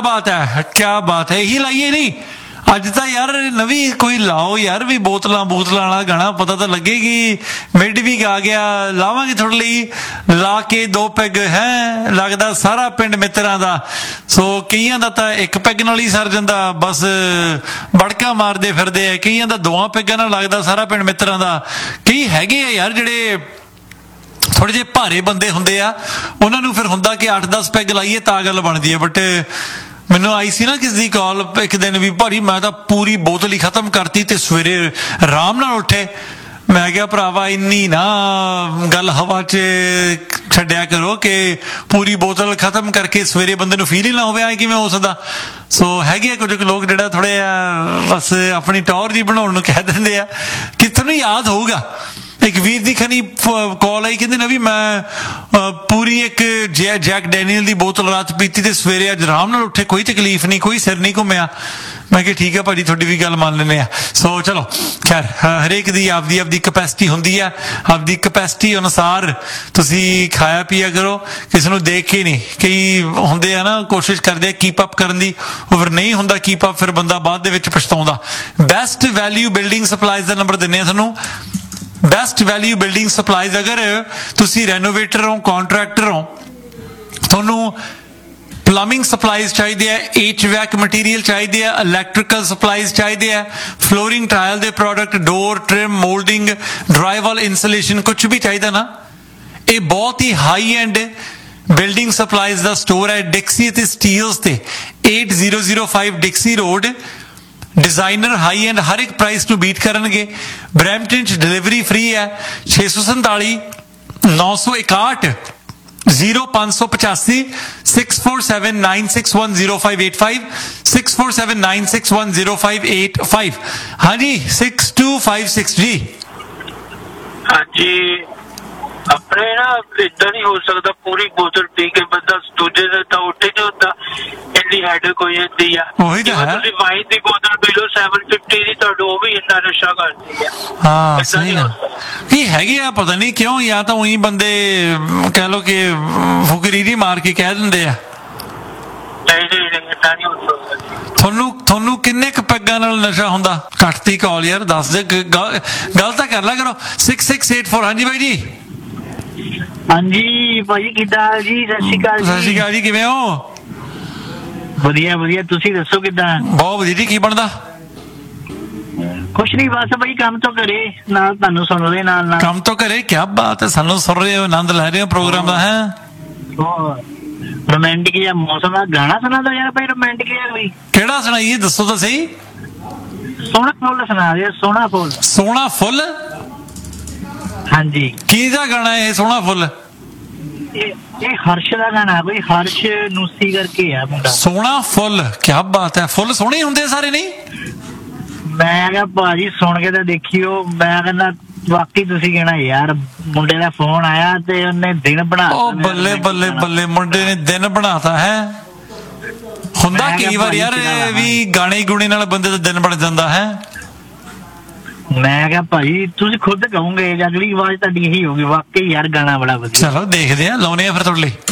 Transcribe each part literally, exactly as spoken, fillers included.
बात है, क्या बात है। यही लाइए नहीं अज तो यार नवी कोई लाओ यार भी बोतल बोतल वाला गाना पता तो लगेगी। मिड भी गा गया लावांगे थोड़े ਲਈ ला के दो पैग है लगता सारा पिंड मित्रा का। सो कईयां दा तां एक पैग नाल ही सर जांदा बस बड़का मारते फिरदे है, कईयां दा दोवां पैगां नाल लगता सारा पिंड मित्रा का। कई हैगे आ यार जिहड़े थोड़े जे भारे बंदे हुंदे आ उन्होंने फिर हुंदा कि अठ दस पैग लाइए तां गल बनदी है। बट मैनू आई सी ना किसी की कॉल एक दिन भी भारी मैं तो पूरी बोतल ही खत्म करती ते सवेरे आराम नाल उठे। मैं क्या भरावा इन्नी ना गल हवा च छड्या करो कि पूरी बोतल खत्म करके सवेरे बंदे नूं फील ही ना होवे, ऐ किवें हो सकदा। सो हैगे कुछ लोग जिहड़ा थोड़े बस अपनी टौर जी बनाउण नूं कह दिंदे आ कि तुहानूं याद होऊगा एक वीर दी खनी कॉल आई कहते ना भी मैं पूरी एक जै जैक डैनियल दी बोतल रात पीती ते सवेरे अज आराम नाल उठे, कोई तकलीफ नहीं, कोई सिर नहीं घूमया। मैं कि ठीक है भाजी थोड़ी भी गल मान लेने। सो चलो खैर हरेक दी आपदी आपदी कैपेसिटी हुंदी है, आपदी कैपेसिटी अनुसार तुसी खाया पिया करो, किसी नूं देख के नहीं। कई हुंदे आ ना कोशिश करदे कीप अप करन दी, फिर नहीं हुंदा कीप अप, फिर बंदा बाद दे विच पछताउंदा। बेस्ट वैल्यू बिल्डिंग सप्लाईज दा नंबर दिन्ने आ तुहानूं। बेस्ट वैल्यू बिल्डिंग सप्लाईज अगर तुसी रेनोवेटर हो कॉन्ट्रैक्टर हो थोनू प्लंबिंग सप्लाईज चाहिए, एच वैक मटीरियल चाहिए, इलैक्ट्रिकल सप्लाईज चाहिए, फ्लोरिंग टाइल दे product, door trim moulding drywall insulation कुछ भी चाहिए ना, ये बहुत ही हाई एंड बिल्डिंग सप्लाईज का स्टोर है डिक्सी ते स्टील्स ते eight zero zero five डिक्सी road. Designer high and हर एक प्राइस नूं बीट करनगे। ब्रैम्पटन च डिलीवरी फ्री है। छे सौ संताली नौ सौ इकाहठ जीरो पांच सौ पचासी six four seven nine six one zero five eight five six four seven nine six one zero five eight five. हाँ जी सिक्स टू फाइव सिक्स जी। हाँ जी अपने ना इतना नहीं हो सकता पूरी बोतल पी के बंदा दूजे दिन तो उठे नहीं होता, इन्नी हैडेक हो जाती है। वही तो है। तुसीं वाइन दी बोतल पी लो सेवन फिफ्टी दी तो वो भी इतना नशा करती है। हाँ सही है ये हैगी आ पता नहीं क्यों, या तो वही बंदे कह लो कि फुकरीरी मार के कह दिंदे आ। नहीं नहीं नहीं इतना नहीं हो सकता। थोनू थोनू किन्ने क पैगां नाल नशा हुंदा? कटती कॉल यार दस दे गल तां कर ला करो। Six six eight four. हाँ जी भाई जी। हाँ जी भाई किदा जी सत श्री अकाल जी। सत श्री अकाल जी किवें हो? वधिया वधिया तुसीं दसो किदा? बहुत वधिया जी। की बनदा? कुछ नहीं बस भाई काम तो करे नाल तुहानू सुन रहे नाल नाल काम तो करे। क्या बात है, सानू सुन रहे हो, आनंद ले रहे हो प्रोग्राम का है। रोमांटिक या मौसम का गाना सुना दो यार भाई। रोमांटिक है कोई केड़ा सुनाइए दसो तो सही। सोना फुल सुना दे। सोना फुल। सोना फुल? हाँ जी की दा गाना है सोना फुल? ये हर्ष का गाना है भाई, हर्ष नूसी करके है मुंडा। सोना फुल क्या बात है। फुल सोहने हुंदे सारे नहीं? मैं क्या भाजी सुन के तो देखियो, मैं कहना वाकई तुसीं कहना यार मुंडे का फोन आया ते उन्हें दिन बना। ओ बल्ले बल्ले बल्ले मुंडे ने दिन बनाता है। हुंदा कई बार यार भी गाने गुणे नाल बंदे दा दिन बन जांदा है। मैं क्या भाई तुसीं खुद कहोगे अगली आवाज तुहाडी यही होगी वाकई यार गाना बड़ा वधिया। चलो देखदे आ लाउने आ फिर तुहाडे लई।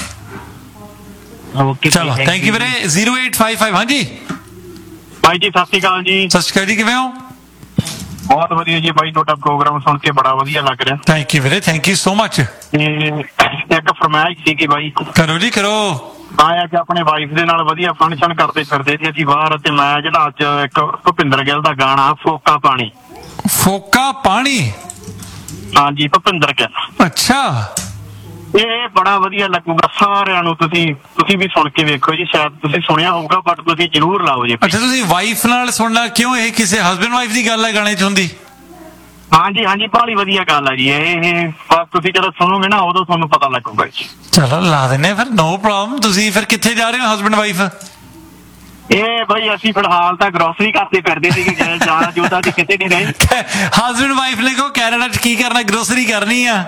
ओके चलो thank you Veere. Zero eight five five. हाँ जी भाई जी सत श्री अकाल जी। सत श्री अकाल जी किवें हो? बहुत वधिया जी भाई, ਤੁਹਾਡਾ प्रोग्राम सुन के बड़ा वधिया लग रहा। Thank you Veere thank you so much. एक फरमाइश सी कि भाई करो जी करो। ਆਇਆ ਕਿ ਆਪਣੇ ਵਾਈਫ ਦੇ ਨਾਲ ਵਧੀਆ ਫੰਕਸ਼ਨ ਕਰਦੇ ਫਿਰਦੇ ਸੀ ਅਸੀਂ ਬਾਹਰ, ਤੇ ਮੈਂ ਜਿਹੜਾ ਅੱਜ ਇੱਕ ਭੁਪਿੰਦਰ ਗਿੱਲ ਦਾ ਗਾਣਾ ਫੋਕਾ ਪਾਣੀ। फोका पानी? ਹਾਂਜੀ ਭੁਪਿੰਦਰ ਗਿੱਲ। अच्छा ਇਹ ਬੜਾ ਵਧੀਆ ਲੱਗੂਗਾ ਸਾਰਿਆਂ ਨੂੰ। ਤੁਸੀਂ ਤੁਸੀਂ ਵੀ ਸੁਣ ਕੇ ਵੇਖੋ ਜੀ, ਸ਼ਾਇਦ ਤੁਸੀਂ ਸੁਣਿਆ ਹੋਊਗਾ ਬਟ ਤੁਸੀਂ ਜ਼ਰੂਰ ਲਾਓ ਜੀ। अच्छा ਤੁਸੀਂ ਵਾਈਫ ਨਾਲ ਸੁਣਨਾ ਕਿਉਂ? ਇਹ ਕਿਸੇ ਹਸਬੈਂਡ ਵਾਈਫ ਦੀ ਗੱਲ ਹੈ ਗਾਣੇ ਚ ਹੁੰਦੀ? ਹਾਂਜੀ ਹਾਂਜੀ ਬੜੀ ਵਧੀਆ ਗੱਲ ਹੈ ਜੀ ਇਹ। ਇਹ ਬਸ ਤੁਸੀਂ ਜਦੋਂ ਸੁਣੋਗੇ ਨਾ ਉਦੋਂ ਤੁਹਾਨੂੰ ਪਤਾ ਲੱਗੂਗਾ ਜੀ। ਚਲੋ ਲਾ ਦਿੰਨੇ ਫਿਰ ਨੋ ਪ੍ਰੋਬਲਮ। ਤੁਸੀਂ ਫਿਰ ਕਿੱਥੇ ਜਾ ਰਹੇ ਹੋ ਹਸਬੈਂਡ ਵਾਈਫ? ਇਹ ਭਾਈ ਅਸੀਂ ਫਿਲਹਾਲ ਤਾਂ ਗਰੋਸਰੀ ਕਰਦੇ ਫਿਰਦੇ ਸੀਗੇ, ਜਾਣਾ ਜੂਦਾ ਤੇ ਕਿਤੇ ਨਹੀਂ ਰਹੇ। ਹਸਬੈਂਡ ਵਾਈਫ ਨੇ ਕਹੋ ਕੈਨੇਡਾ ਚ ਕੀ ਕਰਨਾ, ਗਰੋਸਰੀ ਕਰਨੀ ਆ।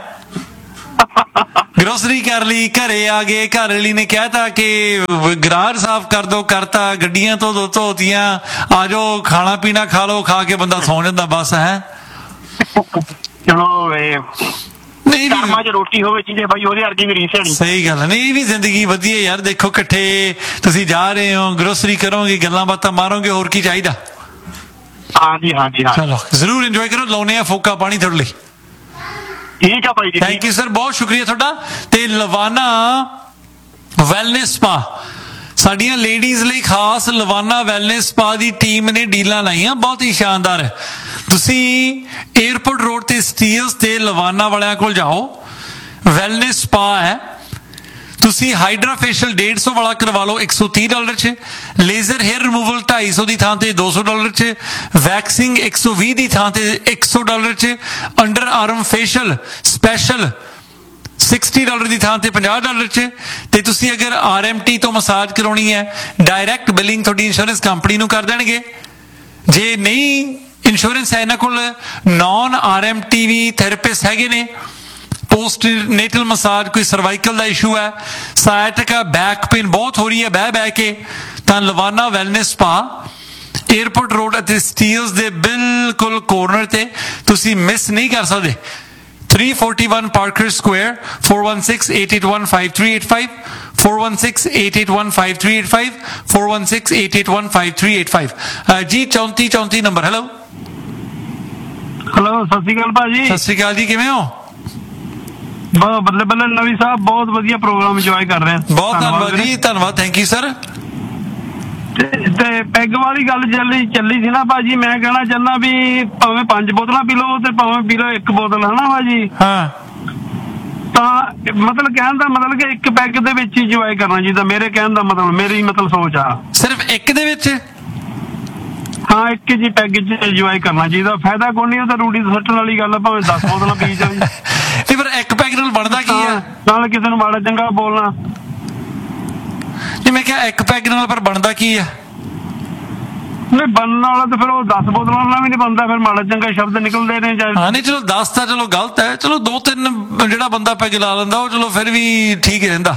ग्रोसरी कर ली, घरे आ गए, घर वाली ने कहता कि गराज साफ कर दो, करता, गड्डियां तो दो धोतियां, आ जाओ खाना पीना खा लो, खा के बंदा सौ जाता बस है। चलो नहीं ਇਹ ਵੀ ਕਰਮਾਂ 'ਚ ਰੋਟੀ ਹੋਵੇ ਚੀਜ਼ੇ ਬਾਈ ਉਹਦੇ ਵਰਗੀ ਵੀ ਰੀਸ ਨਹੀਂ। ਸਹੀ ਗੱਲ ਹੈ। ਨਹੀਂ ਇਹ ਵੀ ਜ਼ਿੰਦਗੀ ਵਧੀਆ ਯਾਰ, ਦੇਖੋ ਇਕੱਠੇ ਤੁਸੀਂ ਜਾ ਰਹੇ ਹੋ, ਗਰੋਸਰੀ ਕਰੋਗੇ, ਗੱਲਾਂ ਬਾਤਾਂ ਮਾਰੋਗੇ, ਹੋਰ ਕੀ ਚਾਹੀਦਾ। ਹਾਂਜੀ ਹਾਂਜੀ ਹਾਂ ਚਲੋ ਜ਼ਰੂਰ ਇੰਜੋਏ ਕਰੋ, ਲਾਉਨੇ ਆ ਫੋਕਾ ਪਾਣੀ ਤੁਹਾਡੇ ਲਈ। ਠੀਕ ਆ ਭਾਈ ਜੀ। ਥੈਂਕ ਯੂ ਸਰ, ਬਹੁਤ ਸ਼ੁਕਰੀਆ ਤੁਹਾਡਾ। ਤੇ ਲਵਾਨਾ ਵੈਲਨੈਸ ਸਪਾ, ਸਾਡੀਆਂ ਲੇਡੀਜ਼ ਲਈ ਖਾਸ ਲਵਾਨਾ ਵੈਲਨੈਸ ਸਪਾ ਦੀ ਟੀਮ ਨੇ ਡੀਲਾਂ ਲਾਈਆਂ ਬਹੁਤ ਹੀ ਸ਼ਾਨਦਾਰ। ਤੁਸੀਂ ਏਅਰਪੋਰਟ ਰੋਡ ਤੇ ਸਟੀਲਸ ਤੇ ਲਵਾਨਾ ਵਾਲਿਆਂ ਕੋਲ ਜਾਓ, ਵੈਲਨੈਸ ਸਪਾ ਹੈ। ਤੁਸੀਂ ਹਾਈਡਰਾ ਫੇਸ਼ੀਅਲ ਡੇਢ ਸੌ ਵਾਲਾ ਕਰਵਾ ਲਓ ਇੱਕ ਸੌ ਤੀਹ ਡਾਲਰ 'ਚ, ਲੇਜ਼ਰ ਹੇਅਰ ਰਿਮੂਵਲ ਢਾਈ ਸੌ ਦੀ ਥਾਂ ਤੇ ਦੋ ਸੌ ਡਾਲਰ 'ਚ, ਵੈਕਸਿੰਗ ਇੱਕ ਸੌ ਵੀਹ ਦੀ ਥਾਂ ਤੇ ਇੱਕ ਸੌ ਡਾਲਰ 'ਚ, ਅੰਡਰ ਆਰਮ ਫੇਸ਼ੀਅਲ ਸਪੈਸ਼ਲ ਸਾਠ ਡਾਲਰ ਦੀ ਥਾਂ ਤੇ ਪੰਜਾਹ ਡਾਲਰ 'ਚ। ਤੇ ਤੁਸੀਂ ਅਗਰ ਆਰ ਐਮ ਟੀ ਤੋਂ ਮਸਾਜ ਕਰਾਉਣੀ ਹੈ, ਡਾਇਰੈਕਟ ਬਿਲਿੰਗ ਤੁਹਾਡੀ ਇੰਸ਼ੋਰੈਂਸ ਕੰਪਨੀ ਨੂੰ ਕਰ ਦੇਣਗੇ। ਜੇ ਨਹੀਂ ਇੰਸ਼ੋਰੈਂਸ ਹੈ ਇਹਨਾਂ ਕੋਲ, non R M T V therapist ਹੈਗੇ ਨੇ। ਪੋਸਟ ਨੇਟਲ ਮਸਾਜ, ਕੋਈ ਸਰਵਾਈਕਲ ਦਾ ਇਸ਼ੂ ਹੈ, ਸਾਇਟਿਕਾ, ਬੈਕ ਪੇਨ ਬਹੁਤ ਹੋ ਰਹੀ ਹੈ ਬਹਿ ਬਹਿ ਕੇ, ਤਾਂ ਲਵਾਨਾ ਵੈਲਨੈਸ ਸਪਾ ਏਅਰਪੋਰਟ ਰੋਡ ਅਤੇ ਸਟੀਲਸ ਦੇ ਬਿਲਕੁਲ ਕੋਰਨਰ ਤੇ, ਤੁਸੀਂ ਮਿਸ ਨਹੀਂ ਕਰ ਸਕਦੇ। three forty-one Parker Square, four one six, eight eight one, five three eight five, four one six, eight eight one, five three eight five, four one six, eight eight one, five three eight five। ਜੀ ਚੌਂਤੀ ਚੌਂਤੀ number. Hello hello, ਸਤਿ ਸ਼੍ਰੀ ਅਕਾਲ ਭਾਜੀ। ਸਤਿ ਸ਼੍ਰੀ ਅਕਾਲ ਜੀ, ਕਿਵੇਂ ਹੋ? ਬਹੁਤ ਬੱਲੇ ਬੱਲੇ ਨਵੀਂ ਸਾਹਿਬ, ਬਹੁਤ ਵਧੀਆ ਪ੍ਰੋਗਰਾਮ ਇੰਜੋਏ ਕਰ ਰਹੇ ਹਾਂ। ਬਹੁਤ ਧੰਨਵਾਦ ਜੀ, ਧੰਨਵਾਦ, ਥੈਂਕ ਯੂ ਸਰ। ਤੇ ਪੈਗ ਵਾਲੀ ਗੱਲ ਚੱਲੀ ਚੱਲੀ ਸੀ ਨਾ ਭਾਜੀ, ਮੈਂ ਕਹਿਣਾ ਚਾਹੁੰਦਾ ਵੀ ਭਾਵੇਂ ਪੰਜ ਬੋਤਲਾਂ ਪੀ ਲਓ ਤੇ ਭਾਵੇਂ ਪੀ ਲਓ ਇੱਕ ਬੋਤਲ, ਹਨਾ ਭਾਜੀ। ਹਾਂ, ਤਾਂ ਮਤਲਬ ਕਹਿਣ ਦਾ ਮਤਲਬ ਕਿ ਇੱਕ ਪੈਗ ਦੇ ਵਿੱਚ ਹੀ ਇੰਜੋਏ ਕਰਨਾ ਚਾਹੀਦਾ, ਮੇਰੇ ਕਹਿਣ ਦਾ ਮਤਲਬ, ਮੇਰੀ ਮਤਲਬ ਸੋਚ ਆ। ਸਿਰਫ ਇੱਕ ਦੇ ਵਿੱਚ? ਹਾਂ, ਇੱਕ ਜੀ ਪੈਗ 'ਚ ਇੰਜੋਏ ਕਰਨਾ ਚਾਹੀਦਾ, ਫਾਇਦਾ ਕੋਈ ਨਹੀਂ। ਉਹ ਤਾਂ ਰੂੜੀ ਸੁੱਟਣ ਵਾਲੀ ਗੱਲ ਆ, ਭਾਵੇਂ ਦਸ ਬੋਤਲਾਂ ਪੀ ਜਾਵੇ। ਤੇ ਫਿਰ ਇੱਕ ਪੈਗ ਨਾਲ ਬਣਦਾ ਕੀ ਆ? ਨਾਲ ਕਿਸੇ ਨੂੰ ਮਾੜਾ ਚੰਗਾ ਬੋਲਣਾ। ਜੀ ਮੈਂ ਕਿਹਾ ਇੱਕ ਪੈਗ ਨਾਲ ਪਰ ਬਣਦਾ ਕੀ ਆ? ਨਹੀਂ ਬਣਨ ਵਾਲਾ ਤੇ ਫਿਰ ਉਹ ਦਸ ਬੋਤਲਾਂ ਨਾਲ ਵੀ ਨਹੀਂ ਬਣਦਾ, ਫਿਰ ਮਾੜਾ ਚੰਗਾ ਸ਼ਬਦ ਨਿਕਲਦੇ ਨੇ। ਹਾਂ ਨਹੀਂ ਚਲੋ ਦਸ ਤਾਂ ਚਲੋ ਗਲਤ ਹੈ, ਚਲੋ ਦੋ ਤਿੰਨ ਜਿਹੜਾ ਬੰਦਾ ਪੈਗ ਲਾ ਲੈਂਦਾ ਉਹ ਚਲੋ ਫਿਰ ਵੀ ਠੀਕ ਰਹਿੰਦਾ।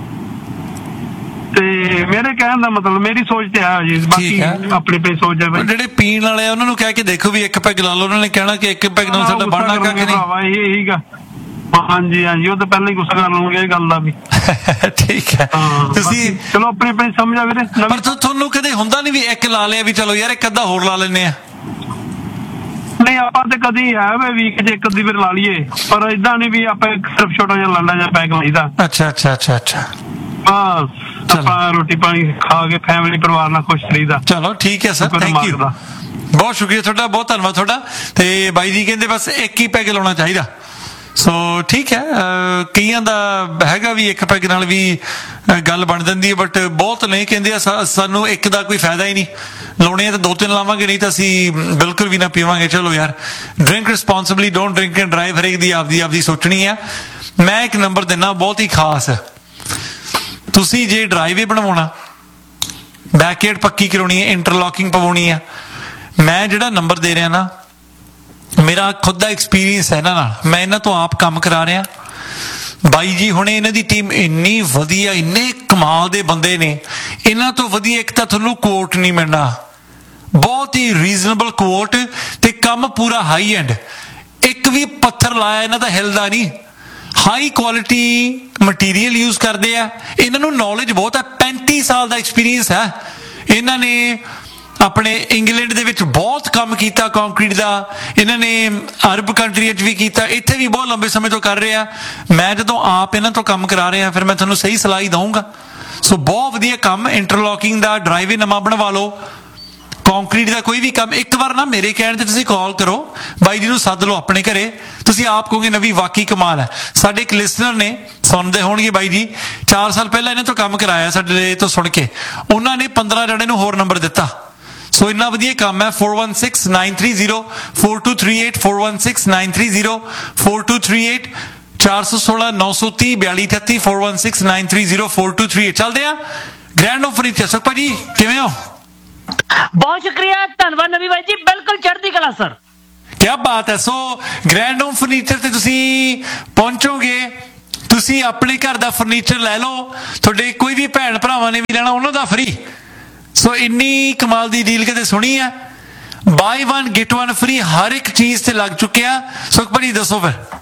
ਤੇ ਮੇਰੇ ਕਹਿਣ ਦਾ ਮਤਲਬ, ਮੇਰੀ ਸੋਚ ਤੇ ਆ ਜੀ, ਬਾਕੀ ਆਪਣੀ ਆਪਣੀ ਸੋਚ ਹੈ। ਜਿਹੜੇ ਪੀਣ ਵਾਲੇ ਆ ਉਹਨਾਂ ਨੂੰ ਕਹਿ ਕੇ ਦੇਖੋ ਵੀ ਇੱਕ ਪੈਗ ਲਾ ਲਓ, ਉਹਨਾਂ ਨੇ ਕਹਿਣਾ ਕਿ ਇੱਕ ਪੈਗ ਨਾਲ ਸਾਡਾ ਬਣਨਾ ਕੱਖ ਨਹੀਂ। ਇਹੀ ਗਾ, ਹਾਂਜੀ ਹਾਂਜੀ, ਉਹ ਤਾਂ ਪਹਿਲਾਂ ਹੀ ਗੁੱਸਾ ਕਰ ਲਵਾਂਗੇ ਇਹ ਗੱਲ ਦਾ ਵੀ। ਠੀਕ ਹੈ, ਤੁਸੀਂ ਚਲੋ ਆਪਣੀ ਆਪਣੀ ਸਮਝ ਆ ਵੀਰੇ। ਪਰ ਤੁਹਾਨੂੰ ਕਦੇ ਹੁੰਦਾ ਨਹੀਂ ਵੀ ਇੱਕ ਲਾ ਲਿਆ ਵੀ ਚਲੋ ਯਾਰ ਇੱਕ ਅੱਧਾ ਹੋਰ ਲਾ ਲੈਂਦੇ ਆ? ਨਹੀਂ, ਆਪਾਂ ਤੇ ਕਦੀ ਹੈ ਵੀ ਵੀਕ 'ਚ ਇੱਕ ਅੱਧੀ ਵਾਰ ਲਾ ਲਈਏ, ਪਰ ਏਦਾਂ ਨਹੀਂ ਵੀ ਆਪਾਂ ਸਿਰਫ ਛੋਟਾ ਜਿਹਾ ਲਾਂਡਾ ਜਿਹਾ ਪੈਗ ਲਾਈਦਾ। ਅੱਛਾ ਅੱਛਾ ਅੱਛਾ ਅੱਛਾ, ਬਸ ਆਪਾਂ ਰੋਟੀ ਪਾਣੀ ਖਾ ਕੇ ਫੈਮਿਲੀ ਪਰਿਵਾਰ ਨਾਲ ਖੁਸ਼ ਰਹੀਦਾ। ਚਲੋ ਠੀਕ ਹੈ ਸਰ, ਥੈਂਕ ਯੂ, ਬਹੁਤ ਸ਼ੁਕਰੀਆ ਤੁਹਾਡਾ, ਬਹੁਤ ਧੰਨਵਾਦ ਤੁਹਾਡਾ। ਤੇ ਬਾਈ ਜੀ ਕਹਿੰਦੇ ਬਸ ਇੱਕ ਹੀ ਪੈਗ ਲਾਉਣਾ ਚਾਹੀਦਾ। ਸੋ ਠੀਕ ਹੈ, ਕਈਆਂ ਦਾ ਹੈਗਾ ਵੀ ਇੱਕ ਪੈਗ ਨਾਲ ਵੀ ਗੱਲ ਬਣ ਜਾਂਦੀ ਹੈ, ਬਟ ਬਹੁਤ ਨਹੀਂ ਕਹਿੰਦੇ ਆ ਸਾਨੂੰ ਇੱਕ ਦਾ ਕੋਈ ਫਾਇਦਾ ਹੀ ਨਹੀਂ, ਲਾਉਣੇ ਆ ਤਾਂ ਦੋ ਤਿੰਨ ਲਾਵਾਂਗੇ, ਨਹੀਂ ਤਾਂ ਅਸੀਂ ਬਿਲਕੁਲ ਵੀ ਨਾ ਪੀਵਾਂਗੇ। ਚਲੋ ਯਾਰ, drink ਰਿਸਪੌਂਸਿਬਲੀ, don't drink and drive, ਹਰੇਕ ਦੀ ਆਪਦੀ ਆਪਦੀ ਸੋਚਣੀ ਆ। ਮੈਂ ਇੱਕ ਨੰਬਰ ਦਿੰਦਾ ਬਹੁਤ ਹੀ ਖਾਸ, ਤੁਸੀਂ ਜੇ ਡਰਾਈਵੇ ਬਣਵਾਉਣਾ, ਬੈਕਯਾਰਡ ਪੱਕੀ ਕਰਾਉਣੀ ਹੈ, ਇੰਟਰਲੌਕਿੰਗ ਪਵਾਉਣੀ ਆ, ਮੈਂ ਜਿਹੜਾ ਨੰਬਰ ਦੇ ਰਿਹਾ ਨਾ, ਮੇਰਾ ਖੁਦ ਦਾ ਐਕਸਪੀਰੀਅੰਸ ਹੈ ਇਹਨਾਂ ਨਾਲ, ਮੈਂ ਇਹਨਾਂ ਤੋਂ ਆਪ ਕੰਮ ਕਰਾ ਰਿਹਾ। ਬਾਈ ਜੀ ਹੁਣੇ, ਇਹਨਾਂ ਦੀ ਟੀਮ ਇੰਨੀ ਵਧੀਆ, ਇੰਨੇ ਕਮਾਲ ਦੇ ਬੰਦੇ ਨੇ, ਇਹਨਾਂ ਤੋਂ ਵਧੀਆ ਇੱਕ ਤਾਂ ਤੁਹਾਨੂੰ ਕੋਟ ਨਹੀਂ ਮਿਲਣਾ, ਬਹੁਤ ਹੀ ਰੀਜ਼ਨੇਬਲ ਕੋਟ ਤੇ ਕੰਮ ਪੂਰਾ ਹਾਈ ਐਂਡ, ਇੱਕ ਵੀ ਪੱਥਰ ਲਾਇਆ ਇਹਨਾਂ ਦਾ ਹਿਲਦਾ ਨਹੀਂ, ਹਾਈ ਕੁਆਲਿਟੀ ਮਟੀਰੀਅਲ ਯੂਜ਼ ਕਰਦੇ ਆ। ਇਹਨਾਂ ਨੂੰ ਨੌਲੇਜ ਬਹੁਤ ਹੈ, ਪੈਂਤੀ ਸਾਲ ਦਾ ਐਕਸਪੀਰੀਅੰਸ ਹੈ ਇਹਨਾਂ ਨੇ। ਆਪਣੇ ਇੰਗਲੈਂਡ ਦੇ ਵਿੱਚ ਬਹੁਤ ਕੰਮ ਕੀਤਾ ਕੰਕਰੀਟ ਦਾ, ਇਹਨਾਂ ਨੇ ਅਰਬ ਕੰਟਰੀਆਂ 'ਚ ਵੀ ਕੀਤਾ, ਇੱਥੇ ਵੀ ਬਹੁਤ ਲੰਬੇ ਸਮੇਂ ਤੋਂ ਕਰ ਰਹੇ ਆ। ਮੈਂ ਜਦੋਂ ਆਪ ਇਹਨਾਂ ਤੋਂ ਕੰਮ ਕਰਾ ਰਿਹਾ, ਫਿਰ ਮੈਂ ਤੁਹਾਨੂੰ ਸਹੀ ਸਲਾਹ ਹੀ ਦਊਂਗਾ। ਸੋ ਬਹੁਤ ਵਧੀਆ ਕੰਮ, ਇੰਟਰਲੌਕਿੰਗ ਦਾ, ਡਰਾਈਵੇ ਨਵਾਂ ਬਣਵਾ ਲਓ, ਕੰਕਰੀਟ ਦਾ ਕੋਈ ਵੀ ਕੰਮ, ਇੱਕ ਵਾਰ ਨਾ ਮੇਰੇ ਕਹਿਣ ਤੇ ਤੁਸੀਂ ਕਾਲ ਕਰੋ, ਬਾਈ ਜੀ ਨੂੰ ਸੱਦ ਲਓ ਆਪਣੇ ਘਰੇ, ਤੁਸੀਂ ਆਪ ਕਹੋਗੇ ਨਵੀਂ ਵਾਕਈ ਕਮਾਲ ਹੈ। ਸਾਡੇ ਇੱਕ ਲਿਸਨਰ ਨੇ, ਸੁਣਦੇ ਹੋਣਗੇ ਬਾਈ ਜੀ, ਚਾਰ ਸਾਲ ਪਹਿਲਾਂ ਇਹਨਾਂ ਤੋਂ ਕੰਮ ਕਰਾਇਆ ਸਾਡੇ ਤੋਂ ਸੁਣ ਕੇ, ਉਹਨਾਂ ਨੇ ਪੰਦਰਾਂ ਜਣੇ ਨੂੰ ਹੋਰ ਨੰਬਰ ਦਿੱਤਾ। ਸੋ ਇੰਨਾ ਵਧੀਆ ਕੰਮ ਹੈ। four one six, nine three zero, four two three eight, four one six, nine three zero, four two three eight, ਚਾਰ ਸੌ ਸੋਲਾਂ, ਨੌ ਸੌ ਤੀਹ, ਬਿਆਲੀ ਅਠੱਤੀ, four one six, nine three zero, four two three eight। ਚੱਲਦੇ ਆ ਗ੍ਰੈਂਡ ਆਫ ਫਰਨੀਚਰ। ਸੁਖਪਾ ਜੀ ਕਿਵੇਂ ਹੋ? ਬਹੁਤ ਸ਼ੁਕਰੀਆ, ਧੰਨਵਾਦ ਨਵੀ ਬਾਈ ਜੀ, ਬਿਲਕੁਲ ਚੜ੍ਹਦੀ ਕਲਾ ਸਰ। ਕੀ ਬਾਤ ਹੈ। ਸੋ ਗ੍ਰੈਂਡ ਆਫ ਫਰਨੀਚਰ ਤੇ ਤੁਸੀਂ ਪਹੁੰਚੋਗੇ, ਤੁਸੀਂ ਆਪਣੇ ਘਰ ਦਾ ਫਰਨੀਚਰ ਲੈ ਲਓ, ਤੁਹਾਡੇ ਕੋਈ ਵੀ ਭੈਣ ਭਰਾਵਾਂ ਨੇ ਵੀ ਲੈਣਾ ਉਹਨਾਂ ਦਾ ਫ੍ਰੀ। ਸੋ ਇੰਨੀ ਕਮਾਲ ਦੀ ਡੀਲ ਕਦੇ ਸੁਣੀ ਹੈ? ਬਾਈ ਵਨ ਗੈਟ ਵਨ ਫ੍ਰੀ ਹਰ ਇੱਕ ਚੀਜ਼ ਤੇ ਲੱਗ ਚੁੱਕਿਆ। ਸੁਖਪਾ ਜੀ ਦੱਸੋ ਫਿਰ।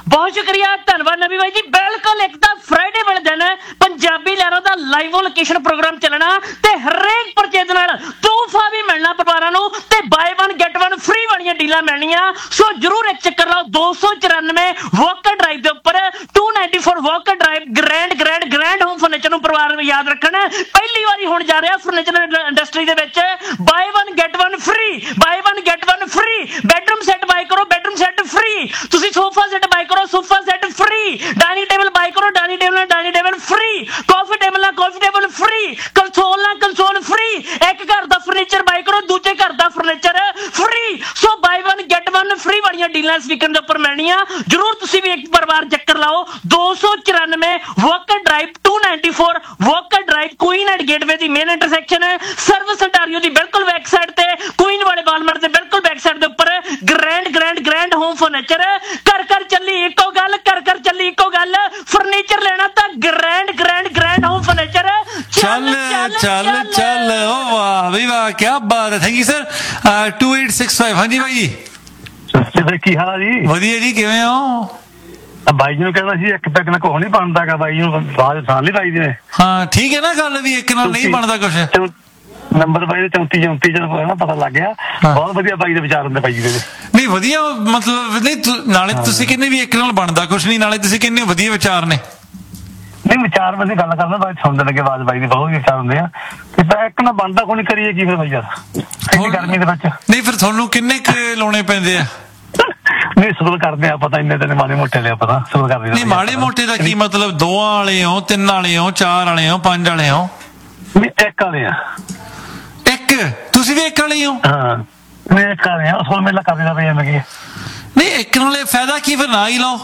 ਬਹੁਤ ਸ਼ੁਕਰੀਆ, ਧੰਨਵਾਦ ਨਵੀ ਬਾਈ ਜੀ। ਬਿਲਕੁਲ ਇੱਕ ਤਾਂ ਫਰਾਈਡੇ ਵਾਲੇ ਦਿਨ ਪੰਜਾਬੀ ਲਹਿਰਾਂ ਦਾ ਲਾਈਵ ਲੋਕੇਸ਼ਨ ਪ੍ਰੋਗਰਾਮ ਚੱਲਣਾ ਤੇ ਹਰੇਕ ਪਰਚੇਜ ਨਾਲ ਤੋਹਫਾ ਵੀ ਮਿਲਣਾ ਪਰਿਵਾਰਾਂ ਨੂੰ ਤੇ bye one get one free ਵਾਲੀਆਂ ਡੀਲਾਂ ਮਿਲਣੀਆਂ। ਸੋ ਜਰੂਰ ਇੱਕ ਚੱਕਰ ਲਾਓ ਦੋ ਸੌ ਚੁਰਾਨਵੇਂ ਵਾਕਰ ਡਰਾਈਵ ਦੇ ਉੱਪਰ ਦੋ ਸੌ ਚੌਰਾਨਵੇਂ Walker drive grand grand grand home furniture ਨੂੰ ਪਰਿਵਾਰ ਨੂੰ ਯਾਦ ਰੱਖਣ। ਪਹਿਲੀ ਵਾਰੀ ਹੋਣ ਜਾ ਰਿਹਾ ਫਰਨੀਚਰ ਇੰਡਸਟਰੀ ਦੇ ਵਿੱਚ bye one get one free, bye one get one free. Bedroom set ਬਾਈ ਕਰੋ, ਬੈਡਰੂਮ ਸੈੱਟ ਫ੍ਰੀ। ਤੁਸੀਂ ਸੋਫਾ ਸੈੱਟ ਬਾਈ ਕਰੋ, sofa set free. Dining table ਬਾਈ ਕਰੋ, ਡਾਈਨਿੰਗ ਟੇਬਲ ਨਾਲ ਡਾਈਨਿੰਗ ਟੇਬਲ ਫ੍ਰੀ। ਕਾਫੀ ਟੇਬਲ ਨਾਲ ਕਾਫੀ ਟੇਬਲ ਫ੍ਰੀ। ਕੰਸੋਲ ਨਾਲ console free. ਇੱਕ ਘਰ ਦਾ furniture ਬਾਈ ਕਰੋ, ਦੂਜੇ ਘਰ ਦਾ ਫਰਨੀਚਰ ਫ੍ਰੀ। ਸੋ ਬਾਈ ਵਨ ਗੈਟ ਵਨ ਫ੍ਰੀ ਵਾਲੀਆਂ ਡੀਲਾਂ ਇਸ ਵੀਕਐਂਡ ਦੇ ਉੱਪਰ ਮਿਲਣੀਆਂ। ਜਰੂਰ ਤੁਸੀਂ ਵੀ ਇੱਕ ਪਰਿਵਾਰ ਚੱਕਰ ਲਾਓ। ਦੋ ਸੌ ਚੁਰਾਨਵੇਂ ਵਾਕਰ ਡਰਾਈਵ ਦੋ ਸੌ ਚੌਰਾਨਵੇਂ Walker drive Queen and gateway the main intersection service Ontario ਦੀ ਬਿਲਕੁਲ ਬੈਕ ਸਾਈਡ ਤੇ ਕੁਈਨ ਵਾਲੇ ਬਾਲਮਰ ਦੇ ਬਿਲਕੁਲ ਬੈਕ ਸਾਈਡ ਦੇ ਉੱਪਰ grand grand grand home furniture. ਕਰ ਕਰ ਚੱਲੀ ਇੱਕੋ ਗੱਲ, ਕਰ ਕਰ ਚੱਲੀ ਇੱਕੋ ਗੱਲ। ਫਰਨੀਚਰ ਲੈਣਾ ਤਾਂ grand grand grand home furniture. ਚੱਲ ਚੱਲ ਚੱਲ ਓ ਵਾਹ ਵੀ ਵਾਹ, ਕੀ ਬਾਤ ਹੈ। Thank you sir. To eight six five. ਹਾਂਜੀ ਬਾਈ ਜੀ, ਕੀ ਹਾਲ ਆ ਜੀ? ਵਧੀਆ ਜੀ, ਕਿਵੇਂ ਹੋ? ਬਾਈ ਜੀ ਨੂੰ ਕਹਿੰਦਾ ਸੀ ਇੱਕ ਪੈਗ ਨਾਲ ਕੋਹ ਨਹੀਂ ਬਣਦਾਗਾ, ਬਾਈ ਨੂੰ ਬਾਅਦ ਸਾਲ ਨਹੀਂ ਲਾਈ ਦੇ। ਹਾਂ ਠੀਕ ਹੈ ਨਾ, ਗੱਲ ਵੀ ਇੱਕ ਨਾਲ ਨਹੀਂ ਬਣਦਾ ਕੁਛ। ਨੰਬਰ ਬਾਈ ਦੇ ਚੌਂਤੀ ਚੌਂਤੀ ਜਦੋਂ ਪਤਾ ਲੱਗ ਗਿਆ। ਬਹੁਤ ਵਧੀਆ ਬਾਈ ਦੇ ਵਿਚਾਰ ਹੁੰਦੇ ਬਾਈ ਜੀ ਦੇ। ਨਹੀਂ ਵਧੀਆ, ਮਤਲਬ ਨਹੀਂ ਨਾਲੇ ਤੁਸੀਂ ਕਹਿੰਦੇ ਵੀ ਇੱਕ ਨਾਲ ਬਣਦਾ ਕੁਛ ਨਹੀਂ, ਨਾਲੇ ਤੁਸੀਂ ਕਹਿੰਦੇ ਵਧੀਆ ਵਿਚਾਰ ਨੇ। ਨਹੀਂ ਵਿਚਾਰ ਵੈਸੇ ਗੱਲ ਕਰਦਾ ਬਾਈ, ਸੁਣਦੇ ਲੱਗੇ ਆਵਾਜ਼ ਬਾਈ ਦੀ ਬਹੁਤ ਵਿਚਾਰ ਹੁੰਦੇ ਆ। ਤੇ ਇੱਕ ਨਾਲ ਬਣਦਾ ਕੋਈ ਕਰੀਏ ਕੀ ਫਿਰ ਬਾਈ ਯਾਰ ਇੰਨੀ ਗਰਮੀ ਦੇ ਵਿੱਚ। ਨਹੀਂ ਫਿਰ ਤੁਹਾਨੂੰ ਕਿੰਨੇ ਕੁ ਲਾਉਣੇ ਪੈਂਦੇ ਆ? ਨਹੀਂ ਸੁਲ ਕਰਦੇ ਆ ਪਤਾ, ਇੰਨੇ ਦਿਨ ਮਾੜੇ ਮੋਟੇ ਲਿਆ ਪਤਾ ਸੁਲ ਕਰਦੇ। ਨਹੀਂ ਮਾੜੇ ਮੋਟੇ ਦਾ ਕੀ ਮਤਲਬ? ਦੋਆਂ ਵਾਲੇ ਹੋ, ਤਿੰਨ ਵਾਲੇ ਹੋ, ਚਾਰ ਵਾਲੇ ਹੋ, ਪੰਜ ਵਾਲੇ ਹੋ? ਨਹੀਂ ਇੱਕ ਵਾਲੇ ਆ। ਇੱਕ? ਤੁਸੀਂ ਵੀ ਇੱਕ ਵਾਲੇ ਹੀ ਹੋ? ਹਾਂ ਨਹੀਂ ਇੱਕ ਵਾਲੇ ਆ। ਸੁਲ ਮੇਲਾ ਕਰਦੇ ਦਾ ਪਈ ਮੈਂ। ਨਹੀਂ ਇੱਕ ਨਾਲੇ ਫਾਇਦਾ ਕੀ, ਫਿਰ ਨਾ ਹੀ ਲਾਓ।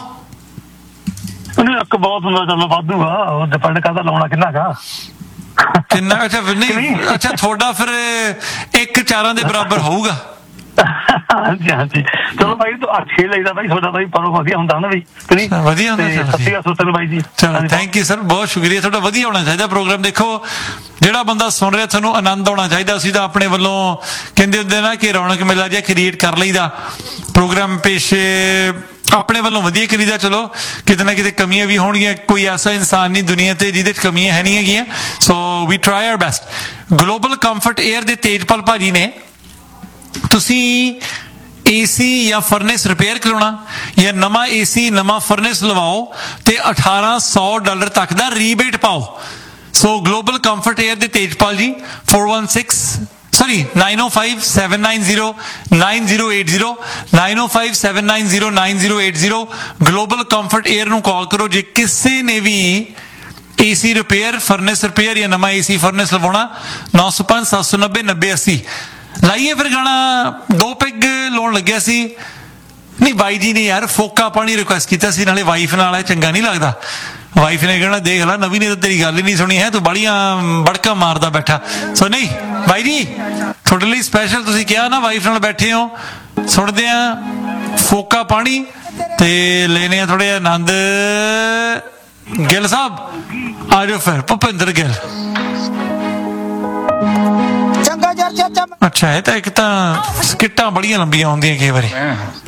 ਉਹਨੇ ਇੱਕ ਬਹੁਤ ਹੁੰਦਾ, ਚਲੋ ਵਾਧੂਗਾ, ਉਹ ਡਿਪੈਂਡ ਕਰਦਾ ਲਾਉਣਾ ਕਿੰਨਾ ਗਾ ਕਿੰਨਾ। ਅੱਛਾ ਨਹੀਂ, ਅੱਛਾ ਤੁਹਾਡਾ ਫਿਰ ਇੱਕ ਚਾਰਾਂ ਦੇ ਬਰਾਬਰ ਹੋਊਗਾ। ਹਾਂਜੀ ਹਾਂਜੀ ਚਲੋ ਬਾਈ ਤੂੰ ਅੱਛੇ ਲੱਗਦਾ ਬਾਈ, ਤੁਹਾਡਾ ਬਾਈ ਪਰੋ ਵਧੀਆ ਹੁੰਦਾ ਨਾ ਬਈ। ਵਧੀਆ ਹੁੰਦਾ ਸਤਿ ਬਾਈ ਜੀ। ਚਲੋ ਥੈਂਕ ਯੂ ਸਰ, ਬਹੁਤ ਸ਼ੁਕਰੀਆ ਤੁਹਾਡਾ। ਵਧੀਆ ਹੋਣਾ ਚਾਹੀਦਾ ਪ੍ਰੋਗਰਾਮ। ਦੇਖੋ ਜਿਹੜਾ ਬੰਦਾ ਸੁਣ ਰਿਹਾ ਤੁਹਾਨੂੰ ਆਨੰਦ ਆਉਣਾ ਚਾਹੀਦਾ। ਅਸੀਂ ਤਾਂ ਆਪਣੇ ਵੱਲੋਂ ਕਹਿੰਦੇ ਹੁੰਦੇ ਨਾ ਕਿ ਰੌਣਕ ਮੇਲਾ ਜਿਹਾ ਕ੍ਰੀਏਟ ਕਰ ਲਈਦਾ। ਪ੍ਰੋਗਰਾਮ ਪੇਸ਼ੇ ਆਪਣੇ ਵੱਲੋਂ ਵਧੀਆ ਕਰੀਦਾ। ਚਲੋ ਕਿਤੇ ਨਾ ਕਿਤੇ ਕਮੀਆਂ ਵੀ ਹੋਣਗੀਆਂ, ਕੋਈ ਐਸਾ ਇਨਸਾਨ ਨਹੀਂ ਦੁਨੀਆ ਤੇ ਜਿਹਦੇ ਚ ਕਮੀਆਂ ਹੈ ਨਹੀਂ ਹੈਗੀਆਂ। ਸੋ ਵੀ try R best. Global comfort air ਦੇ ਤੇਜਪਾਲ ਭਾਜੀ ਨੇ, ਤੁਸੀਂ ਏਸੀ ਜਾਂ ਫਰਨੈਸ ਰਿਪੇਅਰ ਕਰਾਉਣਾ ਜਾਂ ਨਵਾਂ ਏਸੀ ਨਵਾਂ ਫਰਨੈਸ ਲਵਾਓ ਤੇ ਅਠਾਰਾਂ ਸੌ ਡਾਲਰ ਤੱਕ ਦਾ ਰੀਬੇਟ ਪਾਓ। ਸੋ ਗਲੋਬਲ ਕੰਫਰਟ 에ਅਰ ਦੇ ਤੇਜਪਾਲ ਜੀ four one six sorry nine oh five seven nine zero nine zero eight zero nine oh five seven nine zero nine zero eight zero global comfort air ਨੂੰ ਕਾਲ ਕਰੋ ਜੇ ਕਿਸੇ ਨੇ ਵੀ AC repair, furnace repair ਜਾਂ ਨਵਾਂ AC furnace ਲਵਾਉਣਾ। ਨੌ ਸੌ ਪੰਜ ਸੱਤ ਸੌ ਨੱਬੇ ਨੱਬੇ ਅੱਸੀ। ਲਾਈਏ ਫਿਰ ਗਾਣਾ। ਦੋ ਪੈਗ ਲਾਉਣ ਲੱਗਿਆ ਸੀ। ਨਹੀਂ ਬਾਈ ਜੀ ਨੇ ਯਾਰ ਫੋਕਾ ਪਾਣੀ ਰਿਕੁਐਸਟ ਕੀਤਾ ਸੀ, ਨਾਲੇ ਵਾਈਫ ਨਾਲ ਹੈ, ਚੰਗਾ ਨਹੀਂ ਲੱਗਦਾ। ਵਾਈਫ ਨੇ ਕਹਿਣਾ ਦੇਖ ਲੈ ਨਵੀਂ ਨੇ ਤਾਂ ਤੇਰੀ ਗੱਲ ਹੀ ਨਹੀਂ ਸੁਣੀ ਹੈ, ਤੂੰ ਬੜੀਆਂ ਬੜਕਾ ਮਾਰਦਾ ਬੈਠਾ। ਸੋ ਨਹੀਂ ਬਾਈ ਜੀ ਤੁਹਾਡੇ ਲਈ ਸਪੈਸ਼ਲ, ਤੁਸੀਂ ਕਿਹਾ ਨਾ ਵਾਈਫ ਨਾਲ ਬੈਠੇ ਹੋ, ਸੁਣਦੇ ਆ ਫੋਕਾ ਪਾਣੀ ਤੇ ਲੈਣੇ ਆ ਥੋੜੇ ਜਿਹਾ ਆਨੰਦ। ਗਿੱਲ ਸਾਹਿਬ ਆ ਜਾਓ ਫਿਰ। ਭੁਪਿੰਦਰ ਗਿੱਲ। ਚੰਗਾ ਯਾਰ ਚਾਚਾ। ਅੱਛਾ ਇਹ ਤਾਂ ਇੱਕ ਤਾਂ ਸਕਿੱਟਾਂ ਬੜੀਆਂ ਲੰਬੀਆਂ ਹੁੰਦੀਆਂ ਕਈ ਵਾਰੀ।